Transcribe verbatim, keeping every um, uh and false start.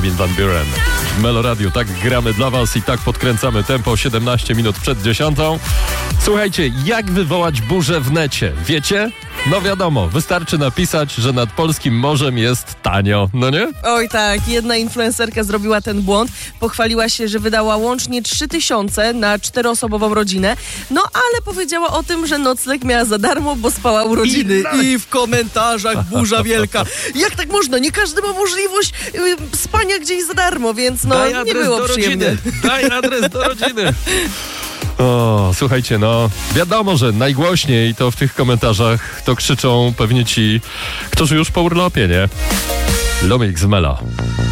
Armin van Buuren. W Meloradiu tak gramy dla was i tak podkręcamy tempo siedemnaście minut przed dziesiątą. Słuchajcie, jak wywołać burzę w necie? Wiecie? No wiadomo, wystarczy napisać, że nad polskim morzem jest tanio, no nie? Oj tak, jedna influencerka zrobiła ten błąd. Pochwaliła się, że wydała łącznie trzy tysiące na czteroosobową rodzinę. No ale powiedziała o tym, że nocleg miała za darmo, bo spała u rodziny. I, I w komentarzach burza wielka. Jak tak można? Nie każdy ma możliwość y, spania gdzieś za darmo, więc no Daj nie było do przyjemne. Rodziny. Daj adres do rodziny. O, słuchajcie, no wiadomo, że najgłośniej to w tych komentarzach to krzyczą pewnie ci, którzy już po urlopie, nie? Lumix w Melo.